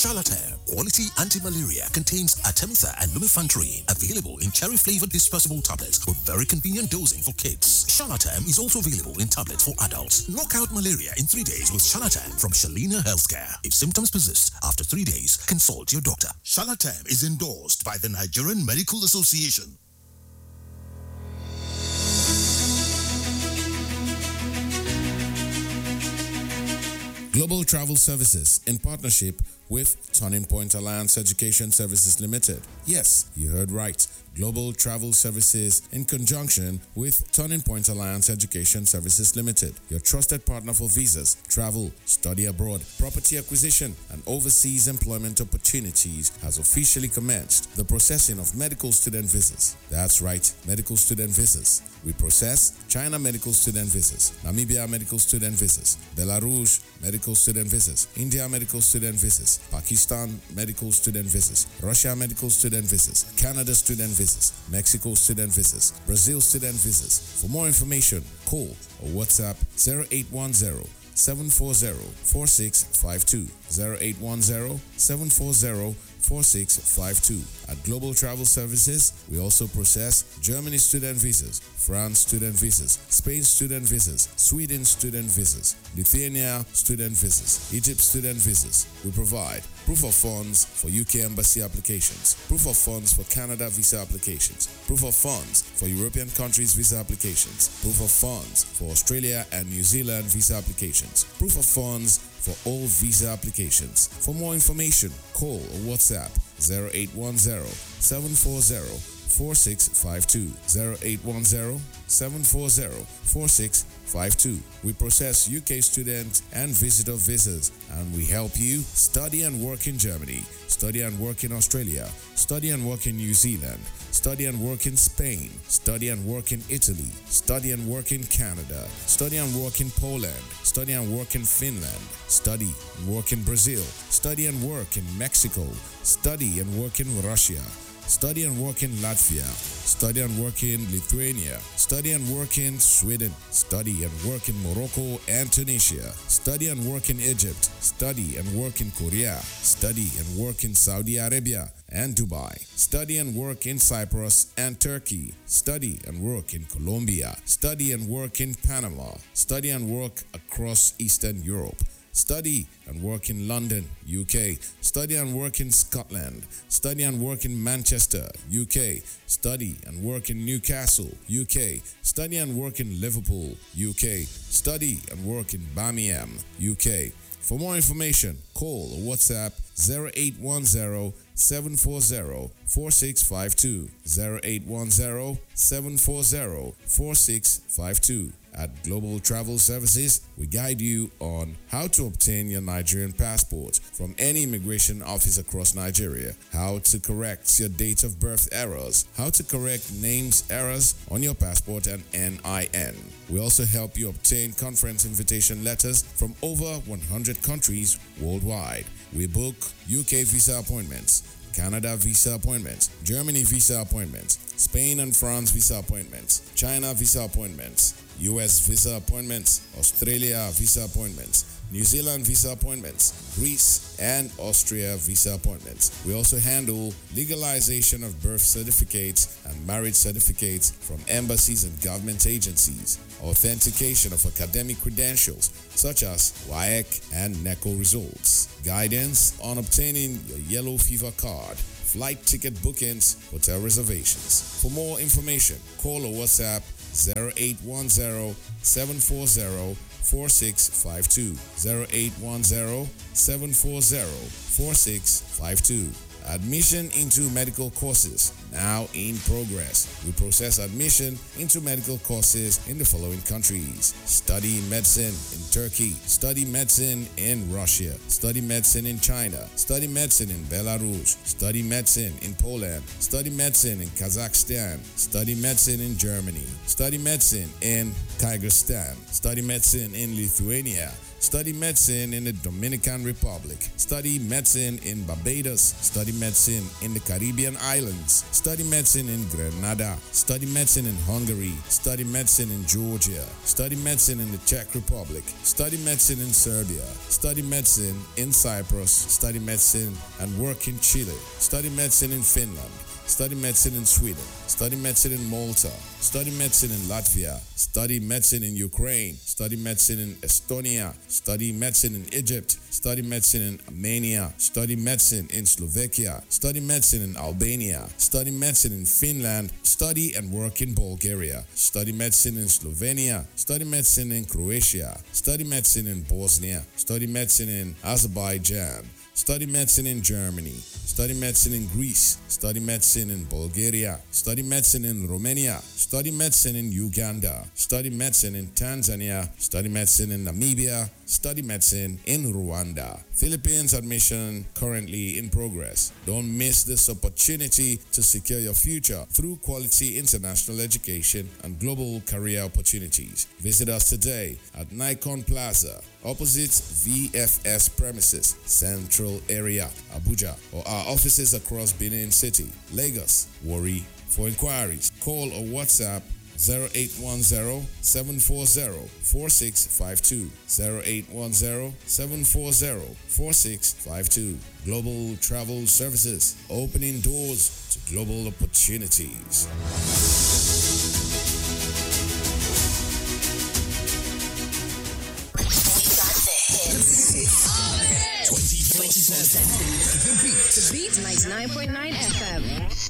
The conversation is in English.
Charlatan Quality Anti-Malaria contains Artemether and lumefantrine, available in cherry-flavored dispersible tablets with very convenient dosing for kids. Charlatan is also available in tablets for adults. Knock out malaria in 3 days with Charlatan from Shalina Healthcare. If symptoms persist after 3 days, consult your doctor. Charlatan is endorsed by the Nigerian Medical Association. Global Travel Services in partnership with Turning Point Alliance Education Services Limited. Yes, you heard right. Global Travel Services in conjunction with Turning Point Alliance Education Services Limited, your trusted partner for visas, travel, study abroad, property acquisition, and overseas employment opportunities, has officially commenced the processing of medical student visas. That's right, medical student visas. We process China medical student visas, Namibia medical student visas, Belarus medical student visas, India medical student visas, Pakistan medical student visas, Russia medical student visas, Canada student visas, Mexico student visas, Brazil student visas. For more information, call or WhatsApp 0810 740-4652, 0810-740-4652. At Global Travel Services, we also process Germany student visas, France student visas, Spain student visas, Sweden student visas, Lithuania student visas, Egypt student visas. We provide proof of funds for UK embassy applications, proof of funds for Canada visa applications, proof of funds for European countries visa applications, proof of funds for Australia and New Zealand visa applications, proof of funds for all visa applications. For more information, call or WhatsApp 0810-740-4652, 0810-740-4652. We process UK student and visitor visas, and we help you study and work in Germany, study and work in Australia, study and work in New Zealand, study and work in Spain, study and work in Italy, study and work in Canada, study and work in Poland, study and work in Finland, study and work in Brazil, study and work in Mexico, study and work in Russia, study and work in Latvia, study and work in Lithuania, study and work in Sweden, study and work in Morocco and Tunisia, study and work in Egypt, study and work in Korea, study and work in Saudi Arabia and Dubai, study and work in Cyprus and Turkey, study and work in Colombia, study and work in Panama, study and work across Eastern Europe, study and work in London, UK, study and work in Scotland, study and work in Manchester, UK, study and work in Newcastle, UK, study and work in Liverpool, UK, study and work in Birmingham, UK. For more information, call or WhatsApp 0810-740-4652, 0810-740-4652. At Global Travel Services, we guide you on how to obtain your Nigerian passport from any immigration office across Nigeria, how to correct your date of birth errors, how to correct names errors on your passport and NIN. We also help you obtain conference invitation letters from over 100 countries worldwide. We book UK visa appointments, Canada visa appointments, Germany visa appointments, Spain and France visa appointments, China visa appointments, US visa appointments, Australia visa appointments, New Zealand visa appointments, Greece and Austria visa appointments. We also handle legalization of birth certificates and marriage certificates from embassies and government agencies, authentication of academic credentials such as WAEC and NECO results, guidance on obtaining your yellow fever card, flight ticket bookings, hotel reservations. For more information, call or WhatsApp 0810-740-4652, 0810-740-4652. Admission into medical courses now in progress. We process admission into medical courses in the following countries: study medicine in Turkey, study medicine in Russia, study medicine in China, study medicine in Belarus, study medicine in Poland, study medicine in Kazakhstan, study medicine in Germany, study medicine in Kyrgyzstan, study medicine in Lithuania, Study medicine in the Dominican Republic. Study medicine in Barbados. Study medicine in the Caribbean islands. Study medicine in Grenada. Study medicine in Hungary. Study medicine in Georgia. Study medicine in the Czech Republic. Study medicine in Serbia. Study medicine in Cyprus. Study medicine and work in Chile. Study medicine in Finland. Study medicine in Sweden. Study medicine in Malta. Study medicine in Latvia. Study medicine in Ukraine. Study medicine in Estonia. Study medicine in Egypt. Study medicine in Armenia. Study medicine in Slovakia. Study medicine in Albania. Study medicine in Finland. Study and work in Bulgaria. Study medicine in Slovenia. Study medicine in Croatia. Study medicine in Bosnia. Study medicine in Azerbaijan. Study medicine in Germany. Study medicine in Greece. Study medicine in Bulgaria. Study medicine in Romania. Study medicine in Uganda. Study medicine in Tanzania. Study medicine in Namibia. Study medicine in Rwanda. Philippines admission currently in progress. Don't miss this opportunity to secure your future through quality international education and global career opportunities. Visit us today at Nikon Plaza, opposite VFS premises, Central Area, Abuja, or our offices across Benin City, Lagos, Warri. For inquiries, call or WhatsApp 0810-740-4652. 0810-740-4652. Global Travel Services, opening doors to global opportunities. The Beat 99.9 FM.